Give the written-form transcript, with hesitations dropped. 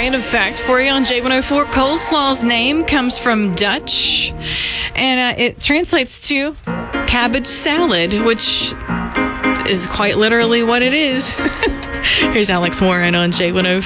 random fact for you on J104. Coleslaw's name comes from Dutch, and it translates to cabbage salad, which is quite literally what it is. Here's Alex Warren on J104.